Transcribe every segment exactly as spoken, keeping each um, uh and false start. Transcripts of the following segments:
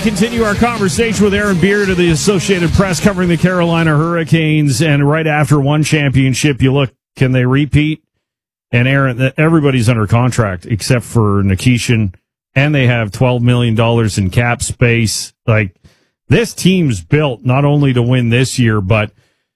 continue our conversation with Aaron Beard of the Associated Press covering the Carolina Hurricanes. And right after one championship, you look, can they repeat? And Aaron, everybody's under contract except for Nikishin, and they have twelve million dollars in cap space. Like, this team's built not only to win this year, but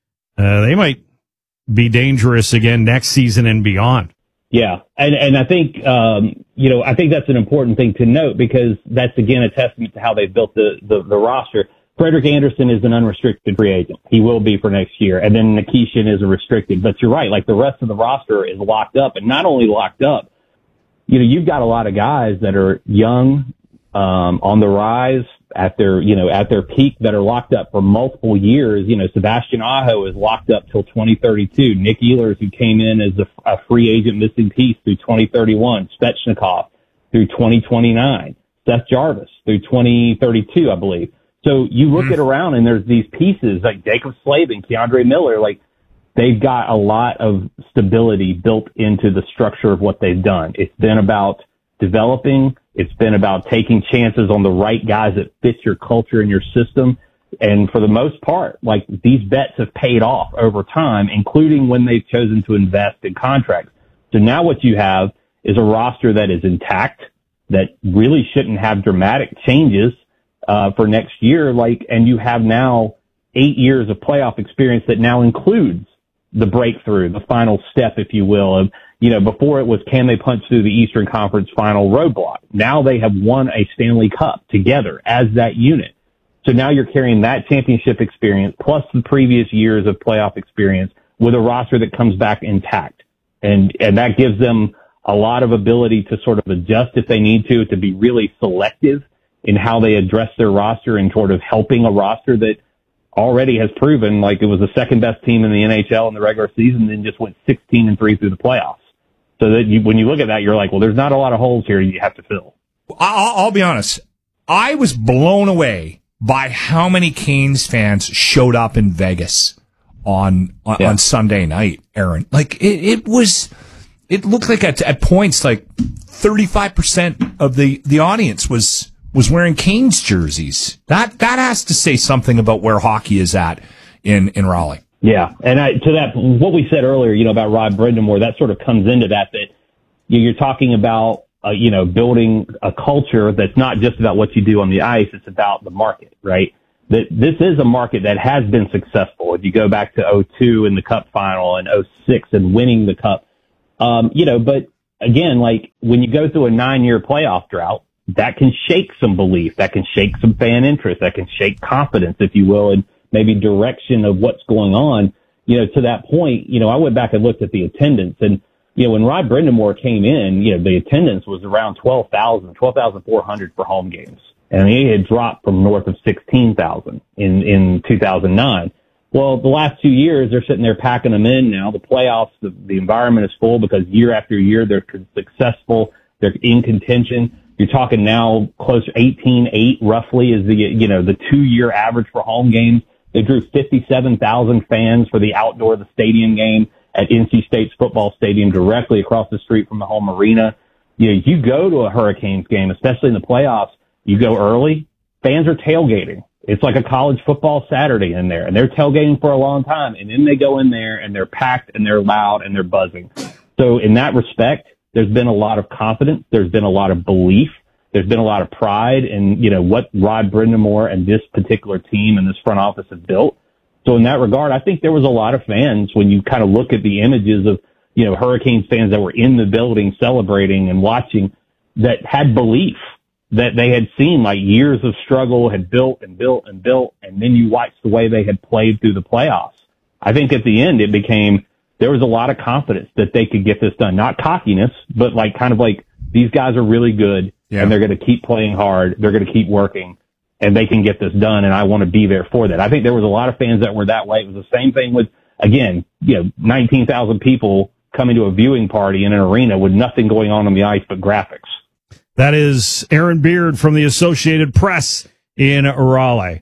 uh, they might be dangerous again next season and beyond. Yeah, and and I think um, you know I think that's an important thing to note, because that's again a testament to how they've built the the, the roster. Frederik Andersen is an unrestricted free agent. He will be for next year, and then Nikishin is a restricted. But you're right, like the rest of the roster is locked up, and not only locked up, you know, you've got a lot of guys that are young, um, on the rise at their you know at their peak, that are locked up for multiple years. You know, Sebastian Aho is locked up till twenty thirty-two. Nick Ehlers, who came in as a, a free agent missing piece, through twenty thirty-one. Svechnikov through twenty twenty-nine. Seth Jarvis through twenty thirty-two, I believe. So you look mm. at around, and there's these pieces like Jacob Slavin, Keandre Miller, like they've got a lot of stability built into the structure of what they've done. It's been about developing. It's been about taking chances on the right guys that fit your culture and your system. And for the most part, like, these bets have paid off over time, including when they've chosen to invest in contracts. So now what you have is a roster that is intact, that really shouldn't have dramatic changes uh for next year. Like, and you have now eight years of playoff experience that now includes the breakthrough, the final step, if you will, of, you know, before it was, can they punch through the Eastern Conference final roadblock? Now they have won a Stanley Cup together as that unit. So now you're carrying that championship experience plus the previous years of playoff experience with a roster that comes back intact. And, and that gives them a lot of ability to sort of adjust if they need to, to be really selective in how they address their roster, and sort of helping a roster that already has proven like it was the second best team in the N H L in the regular season, then just went sixteen and three through the playoffs. So that you, when you look at that, you're like, well, there's not a lot of holes here you have to fill. I'll, I'll be honest. I was blown away by how many Canes fans showed up in Vegas on on, yeah. on Sunday night, Aaron. Like, it, it was, it looked like at, at points like thirty-five percent of the, the audience was was wearing Canes jerseys. That that has to say something about where hockey is at in, in Raleigh. Yeah, and I, to that, what we said earlier, you know, about Rod Brind'Amour, that sort of comes into that, that you're talking about, uh, you know, building a culture that's not just about what you do on the ice, it's about the market, right? That this is a market that has been successful. If you go back to oh two in the Cup final and oh six and winning the Cup, um, you know, but again, like when you go through a nine-year playoff drought, that can shake some belief, that can shake some fan interest, that can shake confidence, if you will, and maybe direction of what's going on. You know, to that point, you know, I went back and looked at the attendance, and, you know, when Rod Brind'Amour came in, you know, the attendance was around twelve thousand, twelve thousand four hundred for home games. And he had dropped from north of sixteen thousand in, in two thousand nine. Well, the last two years, they're sitting there packing them in now. The playoffs, the, the environment is full because year after year, they're successful. They're in contention. You're talking now close to eighteen eight roughly is the, you know, the two year average for home games. They drew fifty-seven thousand fans for the outdoor, the stadium game at N C State's football stadium directly across the street from the home arena. You know, you go to a Hurricanes game, especially in the playoffs, you go early, fans are tailgating. It's like a college football Saturday in there, and they're tailgating for a long time, and then they go in there and they're packed and they're loud and they're buzzing. So in that respect, there's been a lot of confidence. There's been a lot of belief. There's been a lot of pride in, you know, what Rod Brind'Amour and this particular team and this front office have built. So in that regard, I think there was a lot of fans when you kind of look at the images of, you know, Hurricanes fans that were in the building celebrating and watching that had belief that they had seen like years of struggle had built and built and built. And then you watch the way they had played through the playoffs. I think at the end it became, there was a lot of confidence that they could get this done. Not cockiness, but like kind of like these guys are really good yeah. and they're going to keep playing hard. They're going to keep working and they can get this done. And I want to be there for that. I think there was a lot of fans that were that way. It was the same thing with, again, you know, nineteen thousand people coming to a viewing party in an arena with nothing going on on the ice but graphics. That is Aaron Beard from the Associated Press in Raleigh.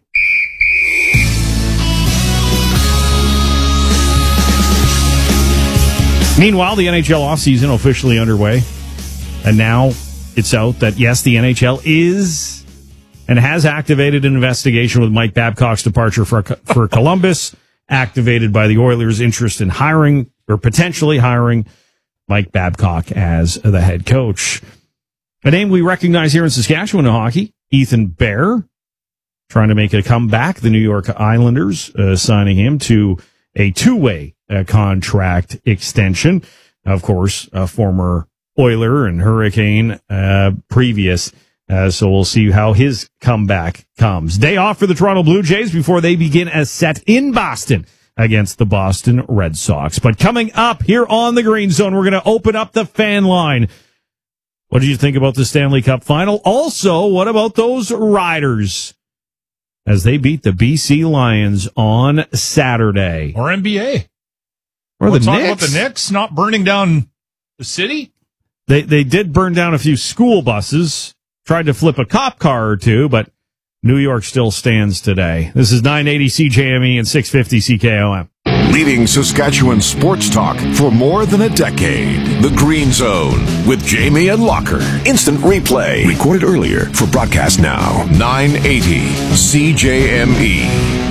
Meanwhile, the N H L offseason officially underway. And now it's out that, yes, the N H L is and has activated an investigation with Mike Babcock's departure for for Columbus, activated by the Oilers' interest in hiring or potentially hiring Mike Babcock as the head coach. A name we recognize here in Saskatchewan in hockey, Ethan Bear, trying to make a comeback. The New York Islanders uh, signing him to a two-way uh, contract extension. Of course, a former Oiler and Hurricane uh, previous. Uh, so we'll see how his comeback comes. Day off for the Toronto Blue Jays before they begin a set in Boston against the Boston Red Sox. But coming up here on the Green Zone, we're going to open up the fan line. What did you think about the Stanley Cup final? Also, what about those Riders as they beat the B C Lions on Saturday? Or N B A. Or we'll the talk Knicks. about the Knicks not burning down the city? They they did burn down a few school buses, tried to flip a cop car or two, but New York still stands today. This is nine eighty C J M E and six fifty C K O M. Leading Saskatchewan sports talk for more than a decade. The Green Zone with Jamie and Locker. Instant replay. Recorded earlier for broadcast now. nine eighty C J M E.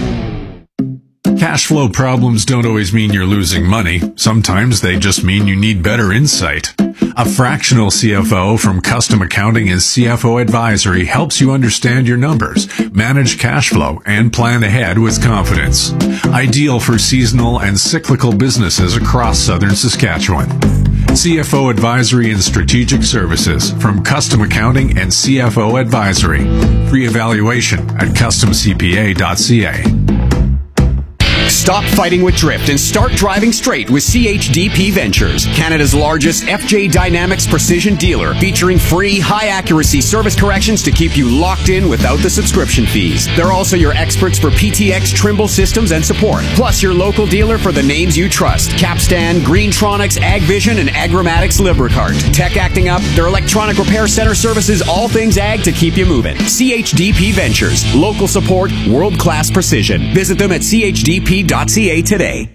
Cash flow problems don't always mean you're losing money. Sometimes they just mean you need better insight. A fractional C F O from Custom Accounting and C F O Advisory helps you understand your numbers, manage cash flow, and plan ahead with confidence. Ideal for seasonal and cyclical businesses across southern Saskatchewan. C F O Advisory and Strategic Services from Custom Accounting and C F O Advisory. Free evaluation at custom c p a dot c a. Stop fighting with drift and start driving straight with C H D P Ventures, Canada's largest F J Dynamics precision dealer, featuring free, high-accuracy service corrections to keep you locked in without the subscription fees. They're also your experts for P T X Trimble systems and support, plus your local dealer for the names you trust: Capstan, Greentronics, AgVision, and Agramatics Libricart. Tech acting up, their electronic repair center services all things ag to keep you moving. C H D P Ventures, local support, world-class precision. Visit them at c h d p dot c a today.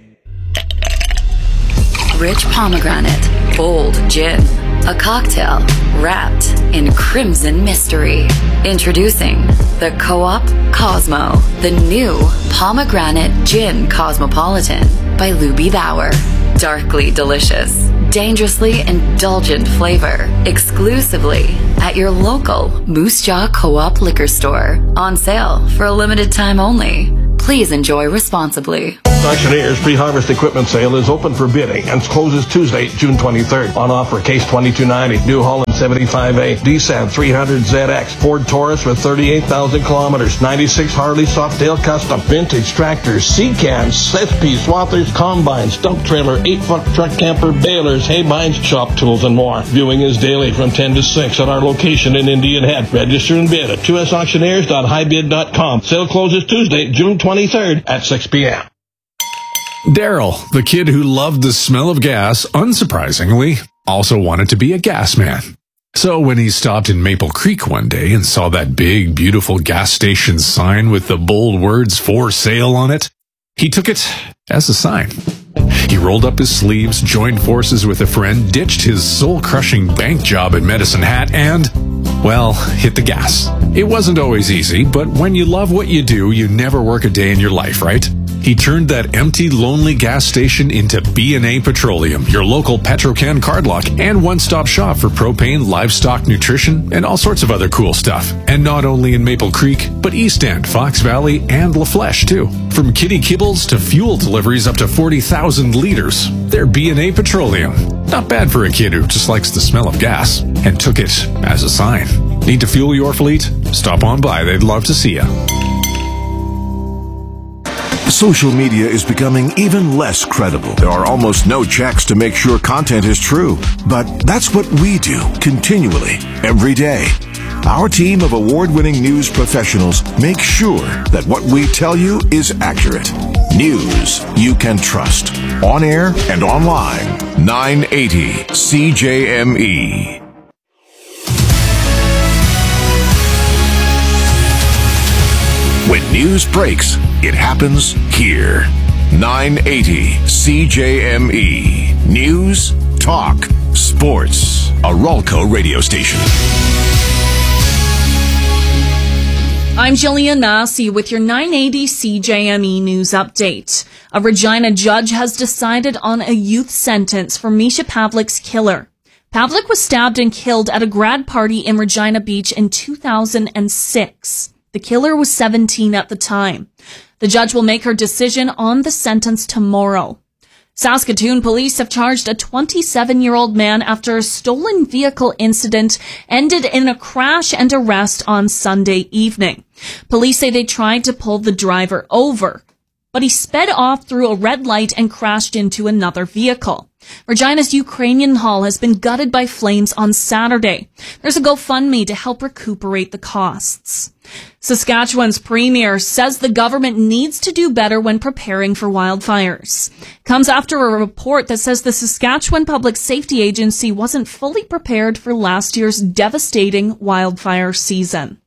Rich pomegranate, bold gin, a cocktail wrapped in crimson mystery. Introducing the Co-op Cosmo, the new pomegranate gin cosmopolitan by Luby Bauer. Darkly delicious, dangerously indulgent flavor, exclusively at your local Moose Jaw Co-op liquor store. On sale for a limited time only. Please enjoy responsibly. Auctioneer's pre-harvest equipment sale is open for bidding and closes Tuesday, June twenty-third. On offer, Case twenty-two ninety, New Holland seventy-five A, D S A D three hundred Z X, Ford Taurus with thirty-eight thousand kilometers, ninety-six Harley Softail Custom, vintage tractors, C-cans, S-P, swathers, combines, dump trailer, eight-foot truck camper, balers, hay binds, shop tools, and more. Viewing is daily from ten to six at our location in Indian Head. Register and bid at two s auctioneers dot high bid dot com. Sale closes Tuesday, June twenty-third at six p.m. Daryl, the kid who loved the smell of gas, unsurprisingly, also wanted to be a gas man. So when he stopped in Maple Creek one day and saw that big, beautiful gas station sign with the bold words "for sale" on it, he took it as a sign. He rolled up his sleeves, joined forces with a friend, ditched his soul-crushing bank job at Medicine Hat, and, well, hit the gas. It wasn't always easy, but when you love what you do, you never work a day in your life, right? He turned that empty, lonely gas station into B and A Petroleum, your local Petrocan card lock and one-stop shop for propane, livestock nutrition, and all sorts of other cool stuff. And not only in Maple Creek, but East End, Fox Valley, and La Flèche, too. From kitty kibbles to fuel deliveries up to forty thousand liters, they're B and A Petroleum. Not bad for a kid who just likes the smell of gas, and took it as a sign. Need to fuel your fleet? Stop on by. They'd love to see you. Social media is becoming even less credible. There are almost no checks to make sure content is true. But that's what we do continually, every day. Our team of award-winning news professionals make sure that what we tell you is accurate. News you can trust. On air and online. nine eighty C J M E. When news breaks, it happens here. nine eighty C J M E. News, talk, sports. A Ralco radio station. I'm Jillian Massey with your nine eighty C J M E News Update. A Regina judge has decided on a youth sentence for Misha Pavlik's killer. Pavlik was stabbed and killed at a grad party in Regina Beach in two thousand six. The killer was seventeen at the time. The judge will make her decision on the sentence tomorrow. Saskatoon police have charged a twenty-seven-year-old man after a stolen vehicle incident ended in a crash and arrest on Sunday evening. Police say they tried to pull the driver over, but he sped off through a red light and crashed into another vehicle. Regina's Ukrainian Hall has been gutted by flames on Saturday. There's a GoFundMe to help recuperate the costs. Saskatchewan's premier says the government needs to do better when preparing for wildfires. Comes after a report that says the Saskatchewan Public Safety Agency wasn't fully prepared for last year's devastating wildfire season.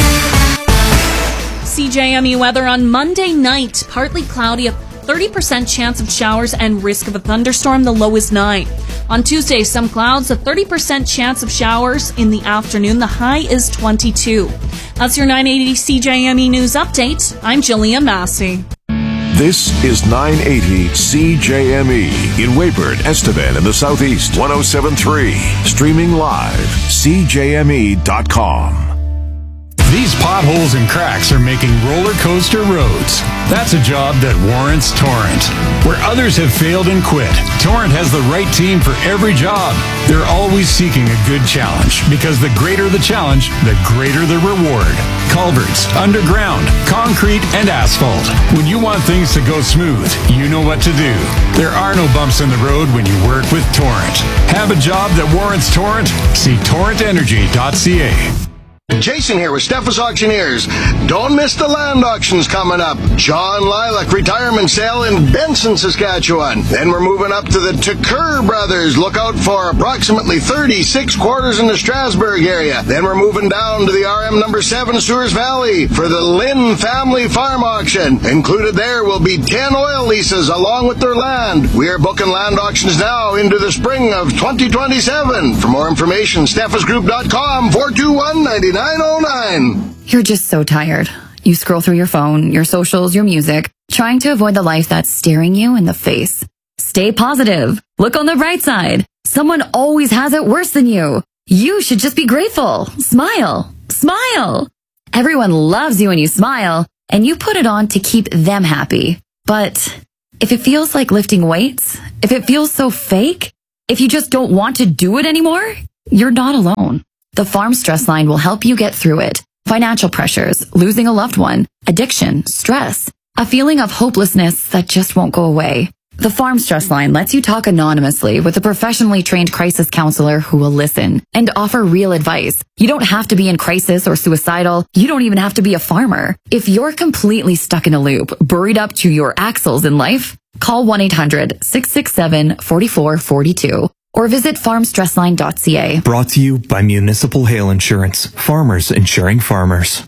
C J M E weather on Monday night, partly cloudy, a thirty percent chance of showers and risk of a thunderstorm, the low is nine. On Tuesday, some clouds, a thirty percent chance of showers in the afternoon, the high is twenty-two. That's your nine eighty C J M E News Update. I'm Jillian Massey. This is nine eighty C J M E in Weyburn, Estevan in the Southeast, one oh seven point three. Streaming live, C J M E dot com. These potholes and cracks are making roller coaster roads. That's a job that warrants Torrent. Where others have failed and quit, Torrent has the right team for every job. They're always seeking a good challenge, because the greater the challenge, the greater the reward. Culverts, underground, concrete, and asphalt. When you want things to go smooth, you know what to do. There are no bumps in the road when you work with Torrent. Have a job that warrants Torrent? See torrent energy dot c a. Jason here with Steffes Auctioneers. Don't miss the land auctions coming up. John Lilac retirement sale in Benson, Saskatchewan. Then we're moving up to the Tucker Brothers. Look out for approximately thirty-six quarters in the Strasbourg area. Then we're moving down to the R M number seven Sewers Valley for the Lynn Family Farm Auction. Included there will be ten oil leases along with their land. We are booking land auctions now into the spring of twenty twenty-seven. For more information, steffes group dot com, four two one, nine nine oh nine. You're just so tired. You scroll through your phone, your socials, your music, trying to avoid the life that's staring you in the face. Stay positive. Look on the bright side. Someone always has it worse than you. You should just be grateful. Smile. Smile. Everyone loves you when you smile, and you put it on to keep them happy. But if it feels like lifting weights, if it feels so fake, if you just don't want to do it anymore, you're not alone. The Farm Stress Line will help you get through it. Financial pressures, losing a loved one, addiction, stress, a feeling of hopelessness that just won't go away. The Farm Stress Line lets you talk anonymously with a professionally trained crisis counselor who will listen and offer real advice. You don't have to be in crisis or suicidal. You don't even have to be a farmer. If you're completely stuck in a loop, buried up to your axles in life, call one eight hundred, six six seven, four four four two. Or visit farm stress line dot c a. Brought to you by Municipal Hail Insurance. Farmers insuring farmers.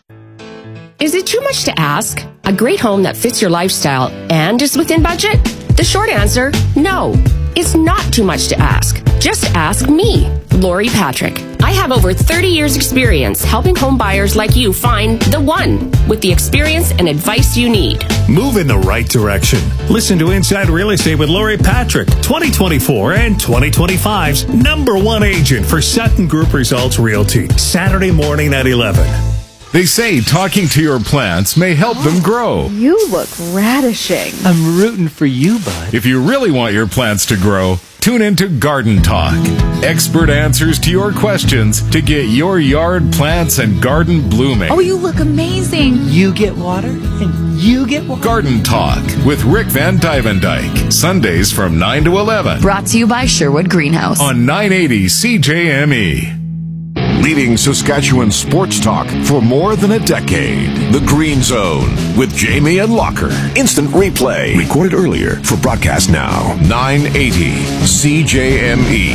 Is it too much to ask? A great home that fits your lifestyle and is within budget? The short answer, no. It's not too much to ask. Just ask me, Lori Patrick. I have over thirty years experience helping home buyers like you find the one with the experience and advice you need. Move in the right direction. Listen to Inside Real Estate with Lori Patrick, twenty twenty-four and twenty twenty-five's number one agent for Sutton Group Results Realty, Saturday morning at eleven. They say talking to your plants may help oh, them grow. You look radishing. I'm rooting for you, bud. If you really want your plants to grow, tune into Garden Talk. Expert answers to your questions to get your yard plants and garden blooming. Oh, you look amazing. You get water and you get water. Garden Talk with Rick Van Dyvendyke. Sundays from nine to eleven. Brought to you by Sherwood Greenhouse. On nine eighty C J M E. Leading Saskatchewan sports talk for more than a decade. The Green Zone with Jamie and Locker. Instant replay. Recorded earlier for broadcast now. nine eighty C J M E.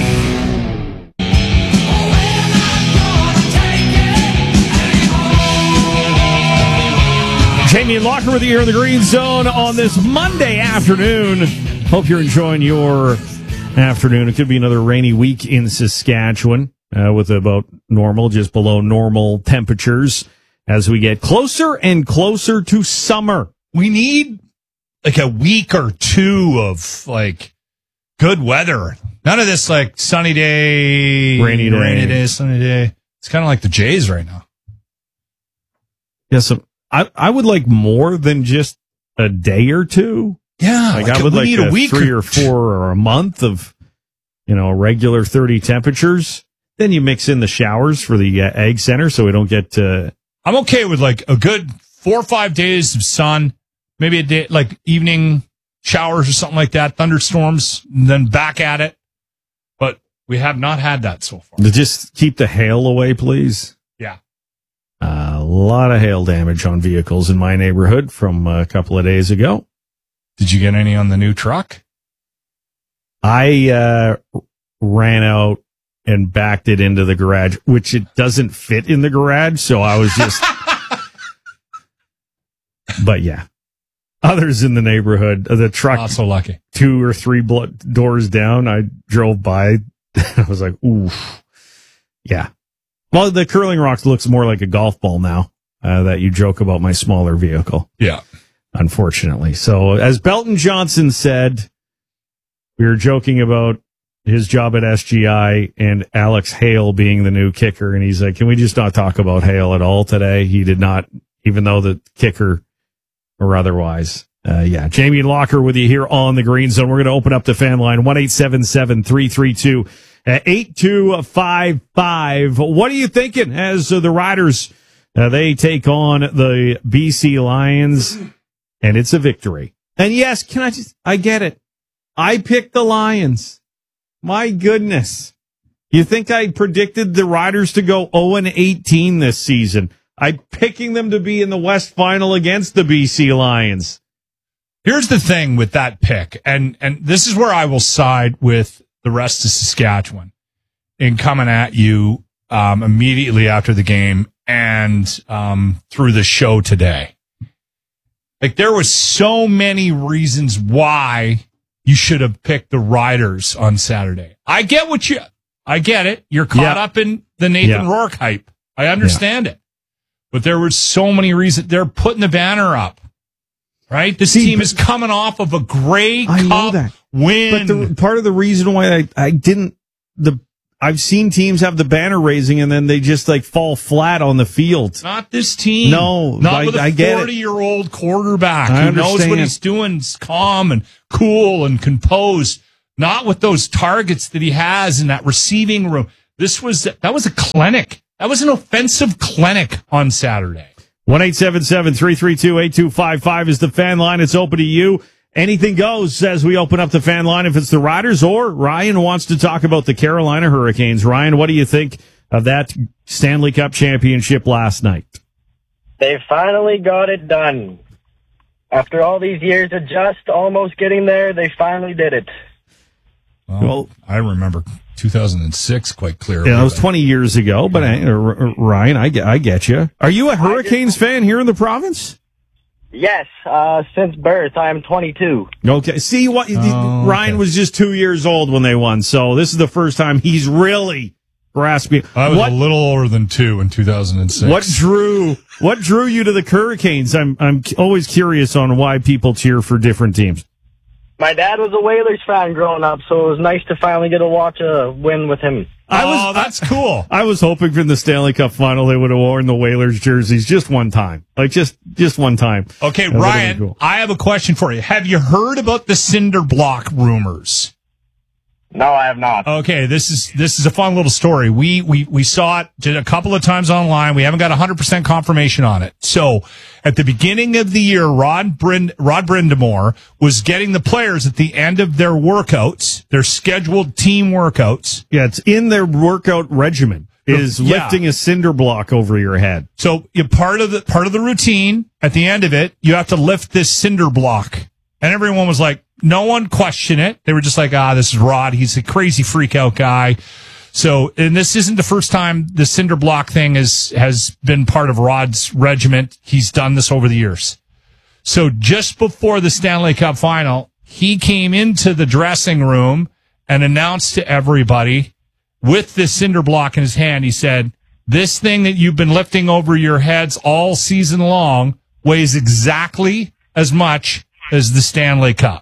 Jamie and Locker with you here in the Green Zone on this Monday afternoon. Hope you're enjoying your afternoon. It could be another rainy week in Saskatchewan. Uh, with about normal, just below normal temperatures. as we get closer and closer to summer. We need like a week or two of like good weather. None of this like sunny day, rainy day, rainy day, sunny day. It's kind of like the Jays right now. Yes, yeah, so I I would like more than just a day or two. Yeah, like, like I would we like need a, a week three or, or four or a month of, you know, regular thirty temperatures. Then you mix in the showers for the uh, egg center, so we don't get. Uh, I'm okay with like a good four or five days of sun, maybe a day like evening showers or something like that, thunderstorms, and then back at it. But we have not had that so far. To just keep the hail away, please. Yeah. Uh, a lot of hail damage on vehicles in my neighborhood from a couple of days ago. Did you get any on the new truck? I uh, ran out and backed it into the garage, which it doesn't fit in the garage, so I was just... But yeah. Others in the neighborhood, the truck... Not so lucky. Two or three blo- doors down, I drove by. I was like, oof. Yeah. Well, the Curling Rocks looks more like a golf ball now, uh, that you joke about my smaller vehicle. Yeah. Unfortunately. So, as Belton Johnson said, we were joking about his job at S G I and Alex Hale being the new kicker. And he's like, can we just not talk about Hale at all today? He did not, even though the kicker or otherwise. Uh, yeah. Jamie Locker with you here on the Green Zone. We're going to open up the fan line one eight seven seven, three three two, eight two five five. What are you thinking as uh, the Riders, uh, they take on the B C Lions? And it's a victory. And yes, can I just, I get it. I picked the Lions. My goodness. You think I predicted the Riders to go oh and eighteen this season? I'm picking them to be in the West Final against the B C Lions. Here's the thing with that pick, and, and this is where I will side with the rest of Saskatchewan in coming at you um, immediately after the game and um, through the show today. Like, there was so many reasons why you should have picked the Riders on Saturday. I get what you, I get it. You're caught yeah. up in the Nathan yeah. Rourke hype. I understand yeah. it. But there were so many reasons. They're putting the banner up, right? This See, team is coming off of a Grey I Cup know that. win. But the, part of the reason why I, I didn't, the I've seen teams have the banner raising and then they just like fall flat on the field. Not this team. No, not I, with I a get forty-year-old quarterback I who knows what understand. he's doing, is calm and cool and composed. Not with those targets that he has in that receiving room. This was that was a clinic. That was an offensive clinic on Saturday. one eight seven seven, three three two, eight two five five is the fan line. It's open to you. Anything goes as we open up the fan line if it's the Riders or Ryan wants to talk about the Carolina Hurricanes. Ryan, what do you think of that Stanley Cup championship last night? They finally got it done. After all these years of just almost getting there, they finally did it. Well, well I remember two thousand six quite clearly. Yeah, that was twenty years ago, but I, uh, Ryan, I get, I get you. Are you a Hurricanes fan here in the province? Yes, uh, since birth. I am twenty-two. Okay. See, what oh, Ryan okay. was just two years old when they won, so this is the first time he's really grasping. I was what, a little older than two in two thousand six. What drew What drew you to the Hurricanes? I'm I'm always curious on why people cheer for different teams. My dad was a Whalers fan growing up, so it was nice to finally get to watch a win with him. I was, oh, that's cool. I was hoping for the Stanley Cup final they would have worn the Whalers jerseys just one time. Like, just just one time. Okay, that Ryan, cool. I have a question for you. Have you heard about the cinder block rumors? No, I have not. Okay, this is this is a fun little story. We we we saw it a couple of times online. We haven't got one hundred percent confirmation on it. So, at the beginning of the year, Rod Brind- Rod Brindamore was getting the players at the end of their workouts, their scheduled team workouts. Yeah, it's in their workout regimen. Is yeah. lifting a cinder block over your head. So, you part of the part of the routine at the end of it, you have to lift this cinder block. And everyone was like, no one questioned it. They were just like, ah, this is Rod. He's a crazy freak out guy. So, and this isn't the first time the cinder block thing is, has been part of Rod's regiment. He's done this over the years. So just before the Stanley Cup final, he came into the dressing room and announced to everybody with this cinder block in his hand, he said, this thing that you've been lifting over your heads all season long weighs exactly as much as the Stanley Cup.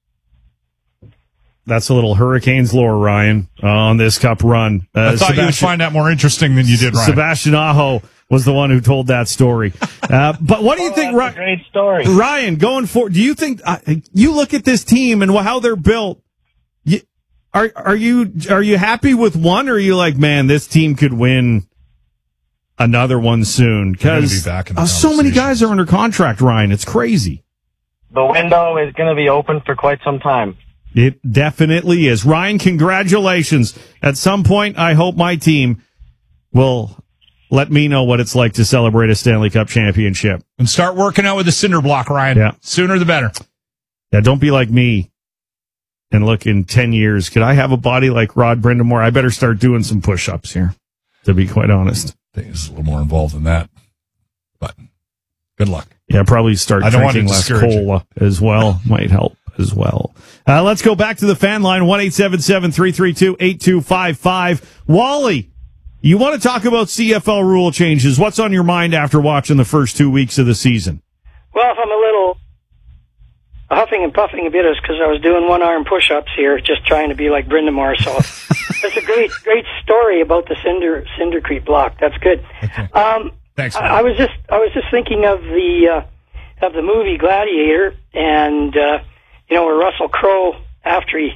That's a little Hurricanes lore, Ryan, uh, on this Cup run. Uh, I thought Sebastian, you would find that more interesting than you did, Ryan. Sebastian Aho was the one who told that story. Uh, but what do you oh, think, Ryan? Great story, Ryan. Going forward, do you think uh, you look at this team and how they're built? You, are are you are you happy with one, or are you like, man, this team could win another one soon? Because be uh, so many guys are under contract, Ryan. It's crazy. The window is going to be open for quite some time. It definitely is. Ryan, congratulations. At some point, I hope my team will let me know what it's like to celebrate a Stanley Cup championship. And start working out with the cinder block, Ryan. Yeah. Sooner the better. Yeah, don't be like me. And look, in ten years, could I have a body like Rod Brindamore? I better start doing some push-ups here, to be quite honest. I think it's a little more involved than that. But good luck. Yeah, probably start I don't drinking want to less cola you. as well. Might help as well. Uh, let's go back to the fan line, one eight seven seven, three three two, eight two five five. Wally, you want to talk about C F L rule changes. What's on your mind after watching the first two weeks of the season? Well, if I'm a little huffing and puffing a bit, is because I was doing one-arm push-ups here, just trying to be like Brindamore. So that's a great, great story about the Cinder Cinder Creek block. That's good. Okay. Um, Thanks. I, I was just, I was just thinking of the uh, of the movie Gladiator, and uh, you know, where Russell Crowe, after he,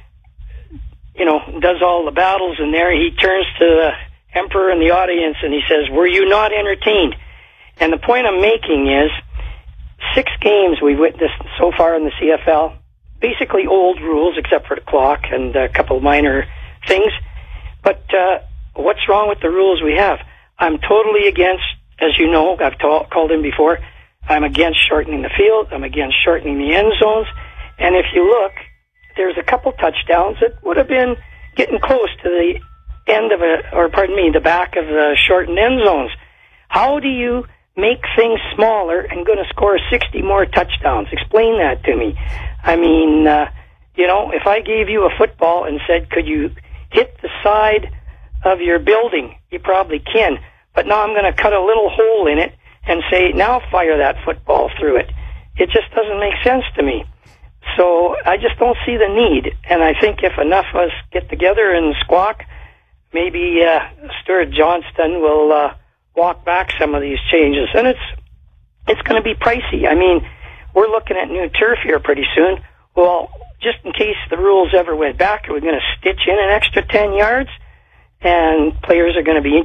you know, does all the battles in there, he turns to the emperor and the audience and he says, "Were you not entertained?" And the point I'm making is, six games we've witnessed so far in the C F L, basically old rules except for the clock and a couple of minor things. But uh, what's wrong with the rules we have? I'm totally against, as you know, I've ta- called in before, I'm against shortening the field. I'm against shortening the end zones. And if you look, there's a couple touchdowns that would have been getting close to the end of a, or pardon me, the back of the shortened end zones. How do you make things smaller and going to score sixty more touchdowns? Explain that to me. I mean, uh, you know, if I gave you a football and said, could you hit the side of your building? You probably can. But now I'm going to cut a little hole in it and say, now fire that football through it. It just doesn't make sense to me. So I just don't see the need. And I think if enough of us get together and squawk, maybe uh, Stuart Johnston will uh, walk back some of these changes. And it's it's going to be pricey. I mean, we're looking at new turf here pretty soon. Well, just in case the rules ever went back, are we going to stitch in an extra ten yards? And players are going to be